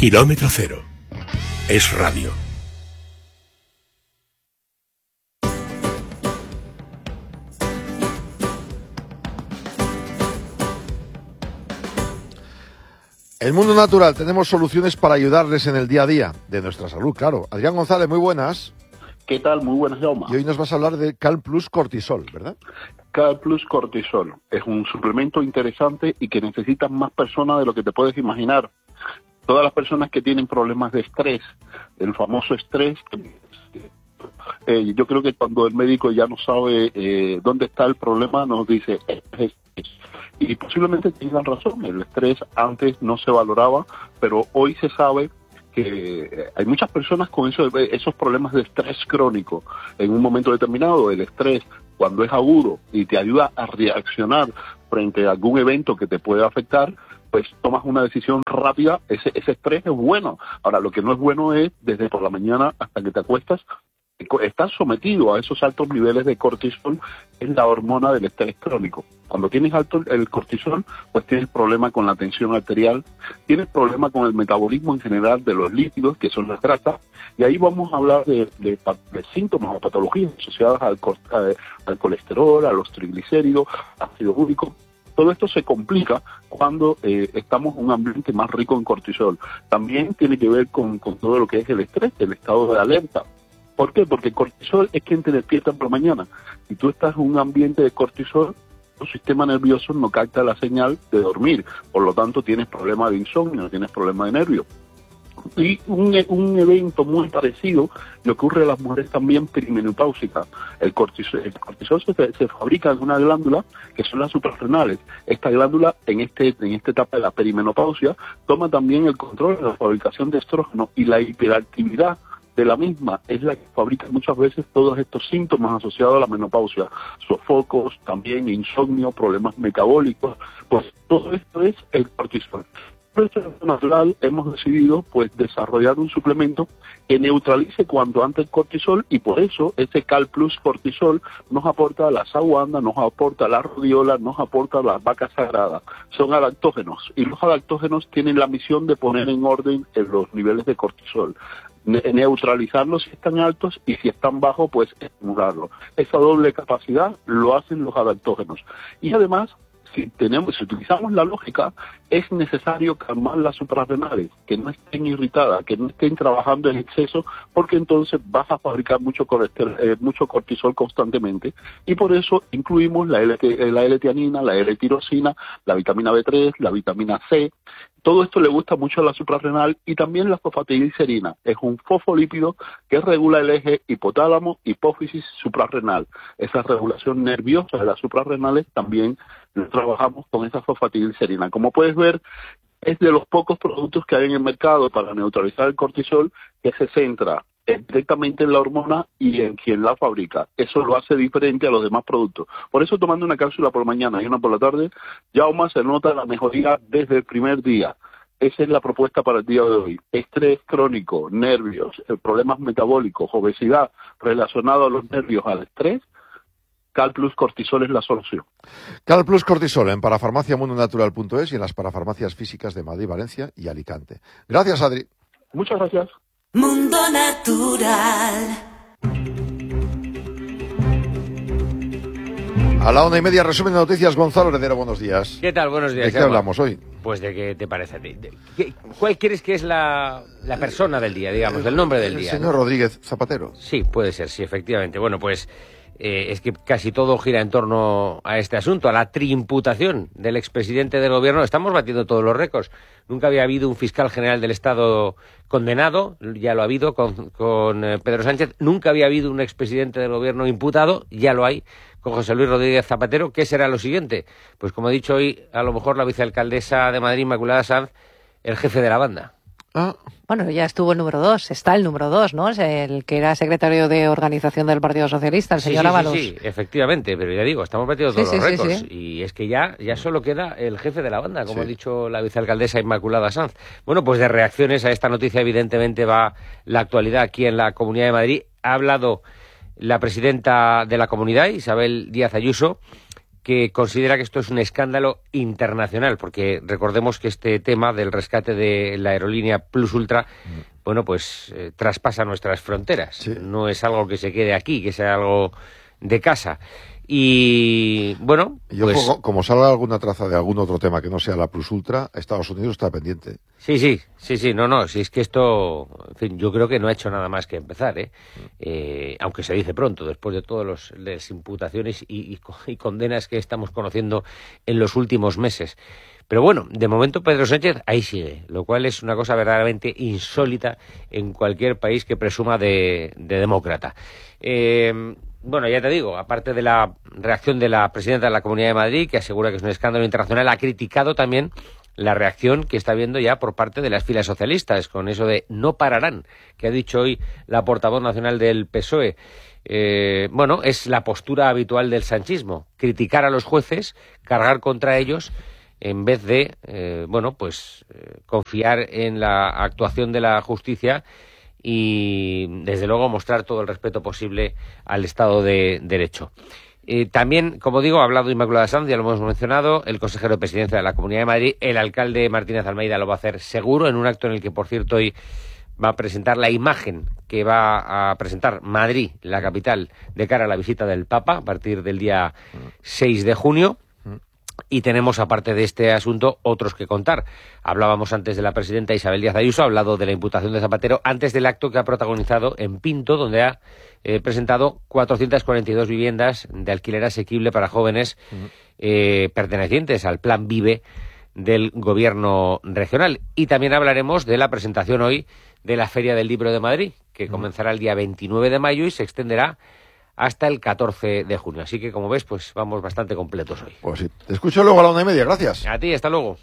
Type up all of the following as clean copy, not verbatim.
Kilómetro Cero. Es radio. El mundo natural, tenemos soluciones para ayudarles en el día a día de nuestra salud, claro. Adrián González, muy buenas. ¿Qué tal? Muy buenas, Jaume. Y hoy nos vas a hablar de Cal Plus Cortisol, ¿verdad? Cal Plus Cortisol es un suplemento interesante y que necesitan más personas de lo que te puedes imaginar. Todas las personas que tienen problemas de estrés, el famoso estrés, yo creo que cuando el médico ya no sabe dónde está el problema, nos dice estrés. Y posiblemente tengan razón, el estrés antes no se valoraba, pero hoy se sabe que hay muchas personas con esos problemas de estrés crónico. En un momento determinado, el estrés, cuando es agudo y te ayuda a reaccionar frente a algún evento que te puede afectar, pues tomas una decisión rápida. Ese estrés es bueno. Ahora, lo que no es bueno es, desde por la mañana hasta que te acuestas, estás sometido a esos altos niveles de cortisol, es la hormona del estrés crónico. Cuando tienes alto el cortisol, pues tienes problema con la tensión arterial, tienes problema con el metabolismo en general de los lípidos, que son las grasas, y ahí vamos a hablar de síntomas o patologías asociadas al colesterol, a los triglicéridos, ácido úrico. Todo esto se complica cuando estamos en un ambiente más rico en cortisol. También tiene que ver con todo lo que es el estrés, el estado de alerta. ¿Por qué? Porque el cortisol es quien te despierta por la mañana. Si tú estás en un ambiente de cortisol, tu sistema nervioso no capta la señal de dormir. Por lo tanto, tienes problemas de insomnio, tienes problemas de nervios. Y un evento muy parecido le ocurre a las mujeres también perimenopáusicas. El cortisol se fabrica en una glándula que son las suprarrenales. Esta glándula, en esta etapa de la perimenopausia, toma también el control de la fabricación de estrógeno, y la hiperactividad de la misma es la que fabrica muchas veces todos estos síntomas asociados a la menopausia, sofocos, también insomnio, problemas metabólicos. Pues todo esto es el cortisol. Por eso, natural, hemos decidido pues desarrollar un suplemento que neutralice cuanto antes el cortisol, y por eso ese Cal Plus Cortisol nos aporta la saguanda, nos aporta la rodiola, nos aporta las vacas sagradas. Son adaptógenos, y los adaptógenos tienen la misión de poner en orden los niveles de cortisol, neutralizarlos si están altos, y si están bajos, pues estimularlos. Esa doble capacidad lo hacen los adaptógenos. Y además, si utilizamos la lógica, es necesario calmar las suprarrenales, que no estén irritadas, que no estén trabajando en exceso, porque entonces vas a fabricar mucho cortisol constantemente. Y por eso incluimos la L-teanina, la L-tirosina, la vitamina B3, la vitamina C. Todo esto le gusta mucho a la suprarrenal, y también la fosfatidilcerina. Es un fosfolípido que regula el eje hipotálamo, hipófisis, suprarrenal. Esa regulación nerviosa de las suprarrenales también lo trabajamos con esa fosfatidilcerina. Como puedes ver, es de los pocos productos que hay en el mercado para neutralizar el cortisol que se centra directamente en la hormona y en quien la fabrica. Eso lo hace diferente a los demás productos. Por eso, tomando una cápsula por la mañana y una por la tarde, ya aún más se nota la mejoría desde el primer día. Esa es la propuesta para el día de hoy. Estrés crónico, nervios, problemas metabólicos, obesidad relacionado a los nervios, al estrés. Cal Plus Cortisol es la solución. Cal Plus Cortisol en parafarmaciamundonatural.es y en las parafarmacias físicas de Madrid, Valencia y Alicante. Gracias, Adri. Muchas gracias. Mundo Natural. A la 1:30, resumen de noticias, Gonzalo Heredero, buenos días. ¿Qué tal? Buenos días. ¿De qué hablamos hoy? Pues de qué te parece a ti. ¿Cuál crees que es la persona del día, digamos, el nombre del día? El señor Rodríguez Zapatero. Sí, puede ser, sí, efectivamente. Bueno, pues es que casi todo gira en torno a este asunto, a la triimputación del expresidente del gobierno. Estamos batiendo todos los récords. Nunca había habido un fiscal general del Estado condenado, ya lo ha habido con Pedro Sánchez. Nunca había habido un expresidente del gobierno imputado, ya lo hay con José Luis Rodríguez Zapatero. ¿Qué será lo siguiente? Pues como he dicho hoy, a lo mejor la vicealcaldesa de Madrid, Inmaculada Sanz, el jefe de la banda. Ah. Bueno, ya estuvo el número 2, está el número 2, ¿no? Es el que era secretario de organización del Partido Socialista, el señor Ábalos. Sí, efectivamente, pero ya digo, estamos batiendo todos los récords. Y es que ya solo queda el jefe de la banda, como ha dicho la vicealcaldesa Inmaculada Sanz. Bueno, pues de reacciones a esta noticia evidentemente va la actualidad aquí en la Comunidad de Madrid. Ha hablado la presidenta de la comunidad, Isabel Díaz Ayuso, que considera que esto es un escándalo internacional, porque recordemos que este tema del rescate de la aerolínea Plus Ultra, bueno, pues traspasa nuestras fronteras. Sí. No es algo que se quede aquí, que sea algo de casa. Y bueno, yo pues como salga alguna traza de algún otro tema que no sea la Plus Ultra, Estados Unidos está pendiente. Sí, si es que esto, en fin, yo creo que no ha hecho nada más que empezar, aunque se dice pronto, después de todas las imputaciones y condenas que estamos conociendo en los últimos meses. Pero bueno, de momento Pedro Sánchez ahí sigue, lo cual es una cosa verdaderamente insólita en cualquier país que presuma de demócrata. Bueno, ya te digo, aparte de la reacción de la presidenta de la Comunidad de Madrid, que asegura que es un escándalo internacional, ha criticado también la reacción que está habiendo ya por parte de las filas socialistas, con eso de no pararán, que ha dicho hoy la portavoz nacional del PSOE. Bueno, es la postura habitual del sanchismo, criticar a los jueces, cargar contra ellos, en vez de, confiar en la actuación de la justicia y, desde luego, mostrar todo el respeto posible al Estado de Derecho. También, como digo, ha hablado Inmaculada Sanz, ya lo hemos mencionado, el consejero de Presidencia de la Comunidad de Madrid, el alcalde Martínez Almeida lo va a hacer seguro, en un acto en el que, por cierto, hoy va a presentar la imagen que va a presentar Madrid, la capital, de cara a la visita del Papa, a partir del día 6 de junio. Y tenemos, aparte de este asunto, otros que contar. Hablábamos antes de la presidenta Isabel Díaz Ayuso, ha hablado de la imputación de Zapatero antes del acto que ha protagonizado en Pinto, donde ha presentado 442 viviendas de alquiler asequible para jóvenes pertenecientes al Plan Vive del Gobierno regional. Y también hablaremos de la presentación hoy de la Feria del Libro de Madrid, que comenzará el día 29 de mayo y se extenderá hasta el 14 de junio. Así que, como ves, pues vamos bastante completos hoy. Pues sí. Te escucho luego a la 1:30, gracias. A ti, hasta luego.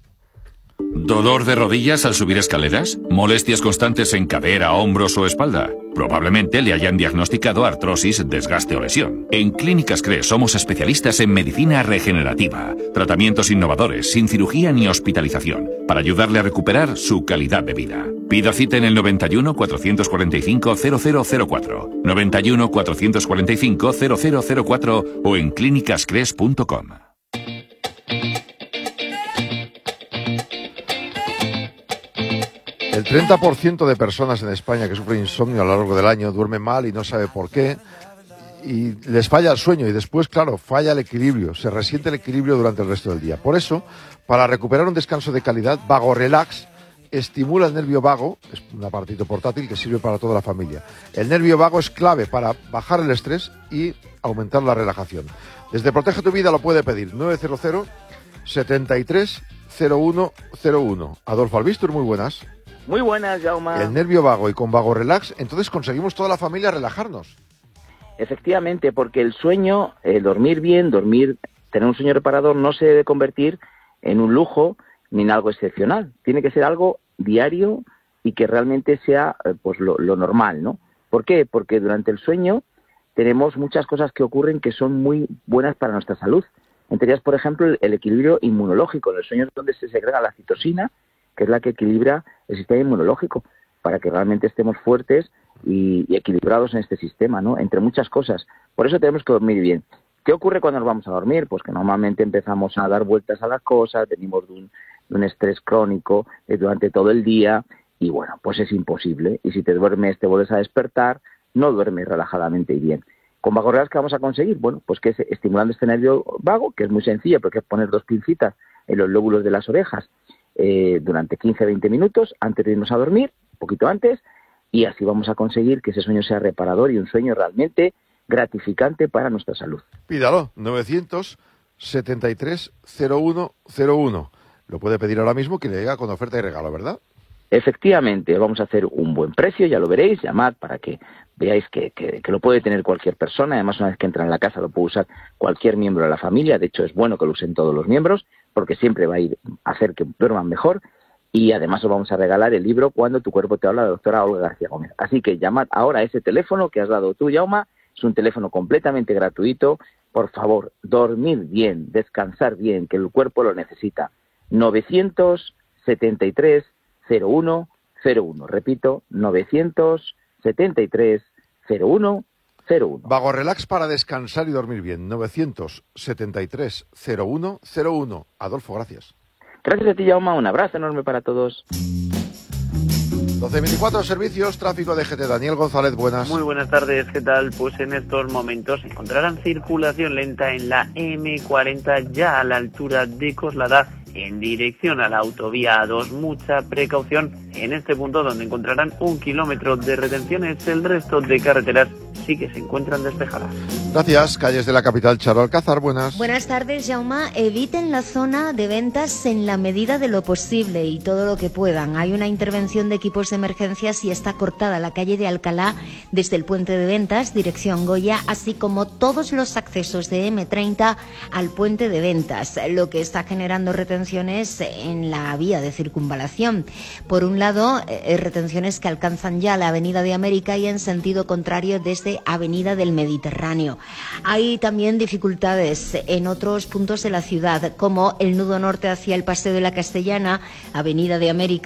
¿Dolor de rodillas al subir escaleras? ¿Molestias constantes en cadera, hombros o espalda? Probablemente le hayan diagnosticado artrosis, desgaste o lesión. En Clínicas CRES somos especialistas en medicina regenerativa, tratamientos innovadores, sin cirugía ni hospitalización, para ayudarle a recuperar su calidad de vida. Pida cita en el 91 445 0004, 91 445 0004 o en clínicascres.com. El 30% de personas en España que sufren insomnio a lo largo del año duermen mal y no sabe por qué, y les falla el sueño y después, claro, falla el equilibrio, se resiente el equilibrio durante el resto del día. Por eso, para recuperar un descanso de calidad, Vago Relax estimula el nervio vago, es un aparatito portátil que sirve para toda la familia. El nervio vago es clave para bajar el estrés y aumentar la relajación. Desde Protege tu Vida lo puede pedir 900 73 0101. Adolfo Albistur, muy buenas. Muy buenas, Jaume. El nervio vago y con Vago Relax, entonces conseguimos toda la familia relajarnos. Efectivamente, porque el sueño, dormir bien, tener un sueño reparador no se debe convertir en un lujo ni en algo excepcional. Tiene que ser algo diario y que realmente sea pues lo normal, ¿no? ¿Por qué? Porque durante el sueño tenemos muchas cosas que ocurren que son muy buenas para nuestra salud. Entre ellas, por ejemplo, el equilibrio inmunológico. En el sueño es donde se segrega la citosina, que es la que equilibra el sistema inmunológico, para que realmente estemos fuertes y equilibrados en este sistema, ¿no? Entre muchas cosas. Por eso tenemos que dormir bien. ¿Qué ocurre cuando nos vamos a dormir? Pues que normalmente empezamos a dar vueltas a las cosas, venimos de un estrés crónico durante todo el día, y bueno, pues es imposible. Y si te duermes, te vuelves a despertar, no duermes relajadamente y bien. ¿Con Vago Relax qué vamos a conseguir? Bueno, pues que es estimulando este nervio vago, que es muy sencillo, porque es poner 2 pincitas en los lóbulos de las orejas durante 15-20 minutos antes de irnos a dormir, un poquito antes, y así vamos a conseguir que ese sueño sea reparador y un sueño realmente gratificante para nuestra salud. Pídalo, 900 73 0101. Lo puede pedir ahora mismo, que le llega con oferta y regalo, ¿verdad? Efectivamente, vamos a hacer un buen precio, ya lo veréis, llamad para que veáis que lo puede tener cualquier persona. Además, una vez que entra en la casa lo puede usar cualquier miembro de la familia. De hecho, es bueno que lo usen todos los miembros, porque siempre va a ir a hacer que duerman mejor. Y además os vamos a regalar el libro Cuando tu cuerpo te habla, de la doctora Olga García Gómez. Así que llamad ahora a ese teléfono que has dado tú, Jaume. Es un teléfono completamente gratuito. Por favor, dormir bien, descansar bien, que el cuerpo lo necesita. 973 0101. Repito, 973 0101. 01. Vago Relax para descansar y dormir bien. 973 01 01. Adolfo, gracias. Gracias a ti, Jaume. Un abrazo enorme para todos. 12:24 servicios, tráfico de GT. Daniel González, buenas. Muy buenas tardes, ¿qué tal? Pues en estos momentos encontrarán circulación lenta en la M40 ya a la altura de Coslada en dirección a la autovía A2. Mucha precaución en este punto donde encontrarán 1 kilómetro de retenciones. El resto de carreteras sí que se encuentran despejadas. Gracias. Calles de la capital, Charo Alcázar, buenas. Buenas tardes, Jaume. Eviten la zona de ventas en la medida de lo posible y todo lo que puedan. Hay una intervención de equipos de emergencias y está cortada la calle de Alcalá desde el puente de ventas, dirección Goya, así como todos los accesos de M30 al puente de ventas, lo que está generando retenciones en la vía de circunvalación. Por un lado, retenciones que alcanzan ya la Avenida de América y en sentido contrario desde Avenida del Mediterráneo. Hay también dificultades en otros puntos de la ciudad, como el nudo norte hacia el Paseo de la Castellana, Avenida de América,